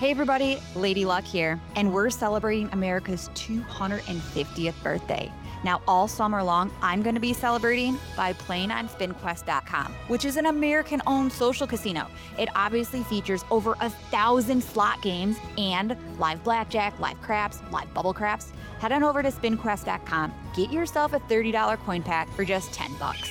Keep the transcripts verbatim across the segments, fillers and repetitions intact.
Hey everybody, Lady Luck here, and we're celebrating America's two hundred fiftieth birthday. Now, all summer long, I'm going to be celebrating by playing on spin quest dot com, which is an American-owned social casino. It obviously features over a thousand slot games and live blackjack, live craps, live bubble craps. Head on over to spin quest dot com. Get yourself a thirty dollars coin pack for just ten bucks.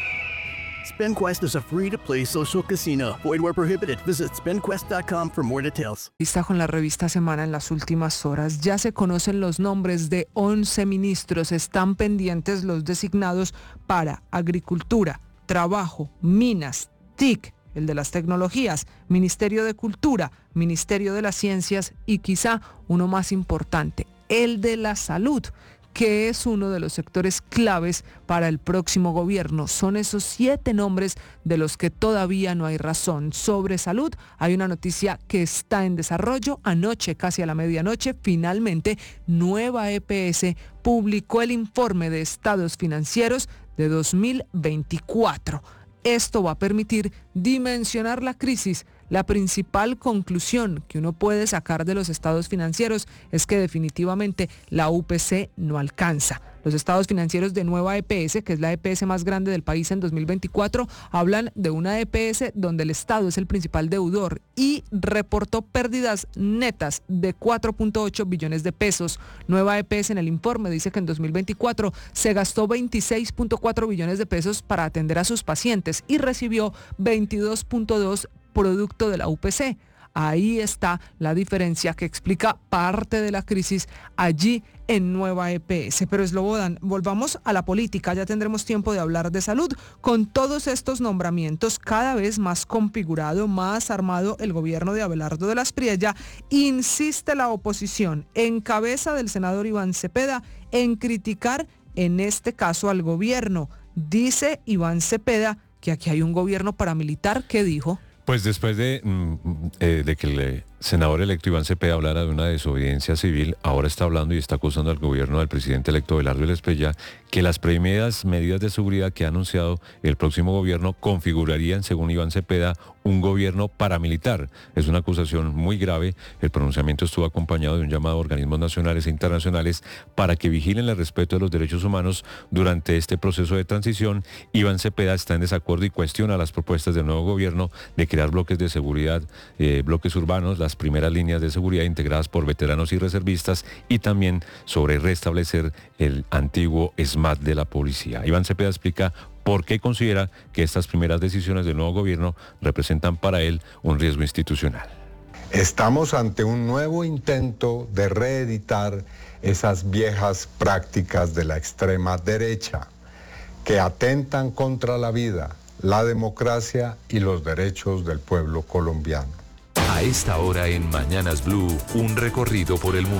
SpinQuest is a free-to-play social casino. Void where prohibited. Visit spin quest dot com for more details. Está con la revista Semana en las últimas horas. Ya se conocen los nombres de once ministros. Están pendientes los designados para Agricultura, Trabajo, Minas, T I C, el de las tecnologías, Ministerio de Cultura, Ministerio de las Ciencias y quizá uno más importante, el de la Salud, que es uno de los sectores claves para el próximo gobierno. Son esos siete nombres de los que todavía no hay razón. Sobre salud, hay una noticia que está en desarrollo. Anoche, casi a la medianoche, finalmente, Nueva E P S publicó el informe de estados financieros de dos mil veinticuatro. Esto va a permitir dimensionar la crisis. La principal conclusión que uno puede sacar de los estados financieros es que definitivamente la U P C no alcanza. Los estados financieros de Nueva E P S, que es la E P S más grande del país en dos mil veinticuatro, hablan de una E P S donde el Estado es el principal deudor y reportó pérdidas netas de cuatro punto ocho billones de pesos. Nueva E P S en el informe dice que en dos mil veinticuatro se gastó veintiséis punto cuatro billones de pesos para atender a sus pacientes y recibió veintidós punto dos producto de la U P C. Ahí está la diferencia que explica parte de la crisis allí en Nueva E P S. Pero Slobodan, volvamos a la política, ya tendremos tiempo de hablar de salud. Con todos estos nombramientos cada vez más configurado, más armado el gobierno de Abelardo de la Espriella, insiste la oposición, en cabeza del senador Iván Cepeda, en criticar en este caso al gobierno. Dice Iván Cepeda que aquí hay un gobierno paramilitar. ¿Qué dijo? Pues después de, eh, de que el senador electo Iván Cepeda hablara de una desobediencia civil, ahora está hablando y está acusando al gobierno del presidente electo Abelardo de la Espriella que las primeras medidas de seguridad que ha anunciado el próximo gobierno configurarían, según Iván Cepeda, un gobierno paramilitar. Es una acusación muy grave. El pronunciamiento estuvo acompañado de un llamado a organismos nacionales e internacionales para que vigilen el respeto de los derechos humanos durante este proceso de transición. Iván Cepeda está en desacuerdo y cuestiona las propuestas del nuevo gobierno de crear bloques de seguridad, eh, bloques urbanos, las primeras líneas de seguridad integradas por veteranos y reservistas, y también sobre restablecer el antiguo SMAT de la policía. Iván Cepeda explica por qué considera que estas primeras decisiones del nuevo gobierno representan para él un riesgo institucional. Estamos ante un nuevo intento de reeditar esas viejas prácticas de la extrema derecha que atentan contra la vida, la democracia y los derechos del pueblo colombiano. A esta hora en Mañanas Blue, un recorrido por el mundo.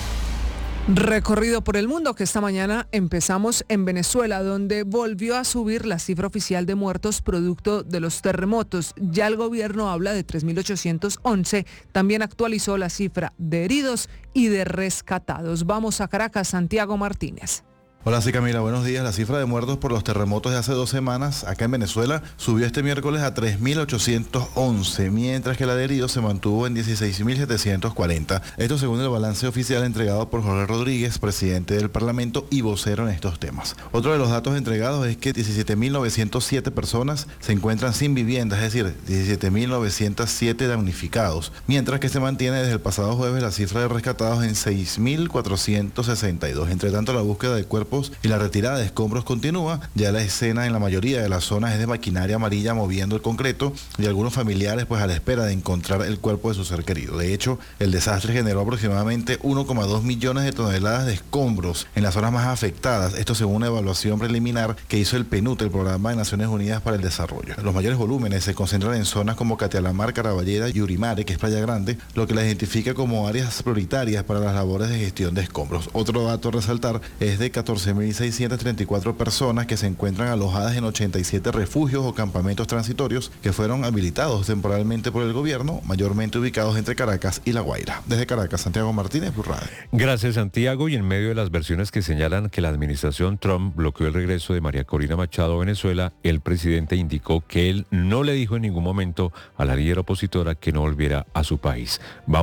Recorrido por el mundo que esta mañana empezamos en Venezuela, donde volvió a subir la cifra oficial de muertos producto de los terremotos. Ya el gobierno habla de tres mil ochocientos once, también actualizó la cifra de heridos y de rescatados. Vamos a Caracas, Santiago Martínez. Hola, sí, Camila, buenos días. La cifra de muertos por los terremotos de hace dos semanas acá en Venezuela subió este miércoles a tres mil ochocientos once, mientras que la de heridos se mantuvo en dieciséis mil setecientos cuarenta. Esto según el balance oficial entregado por Jorge Rodríguez, presidente del Parlamento y vocero en estos temas. Otro de los datos entregados es que diecisiete mil novecientos siete personas se encuentran sin vivienda, es decir, diecisiete mil novecientos siete damnificados, mientras que se mantiene desde el pasado jueves la cifra de rescatados en seis mil cuatrocientos sesenta y dos. Entre tanto, la búsqueda de cuerpos y la retirada de escombros continúa. Ya la escena en la mayoría de las zonas es de maquinaria amarilla moviendo el concreto y algunos familiares pues a la espera de encontrar el cuerpo de su ser querido. De hecho, el desastre generó aproximadamente uno coma dos millones de toneladas de escombros en las zonas más afectadas, esto según una evaluación preliminar que hizo el PNUD, el Programa de Naciones Unidas para el Desarrollo. Los mayores volúmenes se concentran en zonas como Catialamar, Caraballeda y Urimare, que es Playa Grande, lo que la identifica como áreas prioritarias para las labores de gestión de escombros. Otro dato a resaltar es de catorce mil seiscientas treinta y cuatro personas que se encuentran alojadas en ochenta y siete refugios o campamentos transitorios que fueron habilitados temporalmente por el gobierno, mayormente ubicados entre Caracas y La Guaira. Desde Caracas, Santiago Martínez, Blue Radio. Gracias, Santiago. Y en medio de las versiones que señalan que la administración Trump bloqueó el regreso de María Corina Machado a Venezuela, el presidente indicó que él no le dijo en ningún momento a la líder opositora que no volviera a su país. Vamos